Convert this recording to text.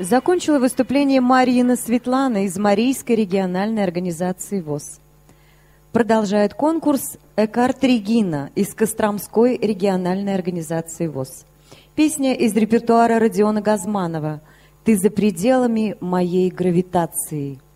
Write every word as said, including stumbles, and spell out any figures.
Закончила выступление Марьина Светлана из Марийской региональной организации ВОС. Продолжает конкурс Экарт Регина из Костромской региональной организации ВОС. Песня из репертуара Родиона Газманова «Ты за пределами моей гравитации».